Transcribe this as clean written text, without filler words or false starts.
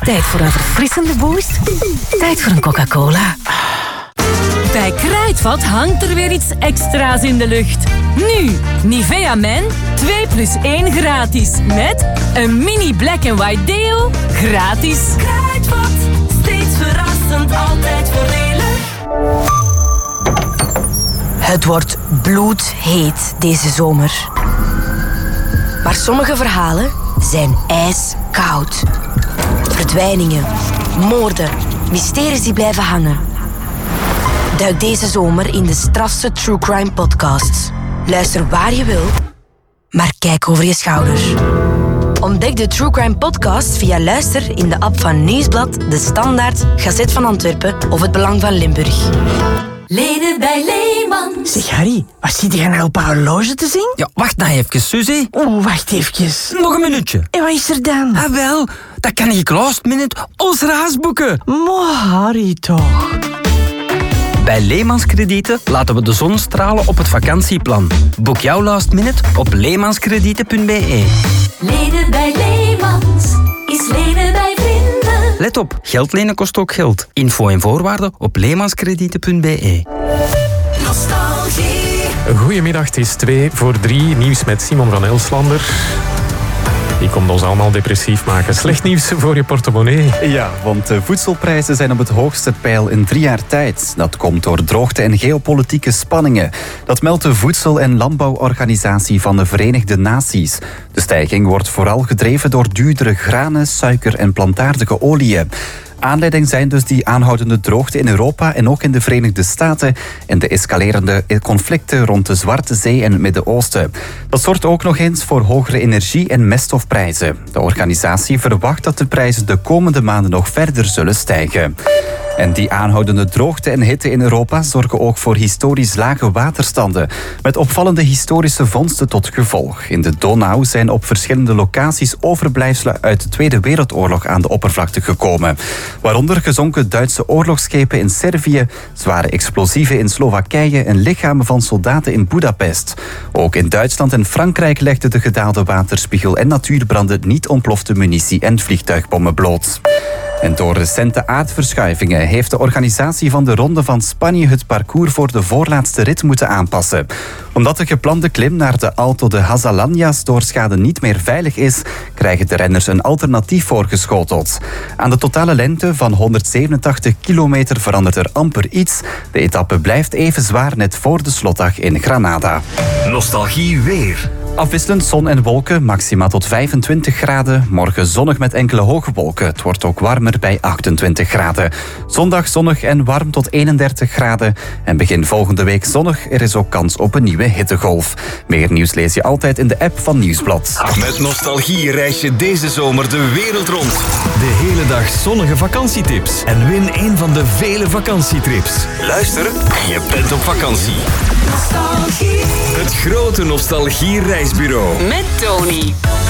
Tijd voor een verfrissende boost? Tijd voor een Coca-Cola. Bij Kruidvat hangt er weer iets extra's in de lucht. Nu, Nivea Men 2+1 gratis. Met een mini black and white deo gratis. Kruidvat, steeds verrassend, altijd voordelig. Het wordt bloedheet deze zomer. Maar sommige verhalen zijn ijskoud. Verdwijningen, moorden, mysteries die blijven hangen. Duik deze zomer in de strafste True Crime podcasts. Luister waar je wil, maar kijk over je schouder. Ontdek de True Crime podcast via Luister in de app van Nieuwsblad, De Standaard, Gazet van Antwerpen of Het Belang van Limburg. Lenen bij Leemans. Zeg Harry, wat zit je nou op een horloge te zien? Ja, wacht nou even, Suzy. Oeh, wacht even. Nog een minuutje. En wat is er dan? Ah, wel, dat kan ik last minute ons reis boeken. Maar Harry toch. Bij Leemans Kredieten laten we de zon stralen op het vakantieplan. Boek jouw last minute op leemanskredieten.be. Lenen bij Leemans is lenen bij vrienden. Let op, geld lenen kost ook geld. Info en voorwaarden op leemanskredieten.be. Nostalgie. Goedemiddag, het is 2:45. Nieuws met Simon van Elslander. Die komt ons allemaal depressief maken. Slecht nieuws voor je portemonnee. Ja, want de voedselprijzen zijn op het hoogste peil in 3 jaar tijd. Dat komt door droogte en geopolitieke spanningen. Dat meldt de Voedsel- en Landbouworganisatie van de Verenigde Naties. De stijging wordt vooral gedreven door duurdere granen, suiker en plantaardige oliën. Aanleiding zijn dus die aanhoudende droogte in Europa en ook in de Verenigde Staten en de escalerende conflicten rond de Zwarte Zee en het Midden-Oosten. Dat zorgt ook nog eens voor hogere energie- en meststofprijzen. De organisatie verwacht dat de prijzen de komende maanden nog verder zullen stijgen. En die aanhoudende droogte en hitte in Europa zorgen ook voor historisch lage waterstanden, met opvallende historische vondsten tot gevolg. In de Donau zijn op verschillende locaties overblijfselen uit de Tweede Wereldoorlog aan de oppervlakte gekomen. Waaronder gezonken Duitse oorlogsschepen in Servië, zware explosieven in Slowakije en lichamen van soldaten in Budapest. Ook in Duitsland en Frankrijk legden de gedaalde waterspiegel en natuurbranden niet ontplofte munitie en vliegtuigbommen bloot. En door recente aardverschuivingen heeft de organisatie van de Ronde van Spanje het parcours voor de voorlaatste rit moeten aanpassen. Omdat de geplande klim naar de Alto de Hazalanjas door schade niet meer veilig is, krijgen de renners een alternatief voorgeschoteld. Aan de totale lengte van 187 kilometer verandert er amper iets. De etappe blijft even zwaar net voor de slotdag in Granada. Nostalgie weer. Afwisselend zon en wolken, maxima tot 25 graden. Morgen zonnig met enkele hoge wolken. Het wordt ook warmer bij 28 graden. Zondag zonnig en warm tot 31 graden. En begin volgende week zonnig. Er is ook kans op een nieuwe hittegolf. Meer nieuws lees je altijd in de app van Nieuwsblad. Met Nostalgie reis je deze zomer de wereld rond. De hele dag zonnige vakantietips. En win een van de vele vakantietrips. Luister en je bent op vakantie. Nostalgie. Het grote Nostalgie reisbureau. Met Tony.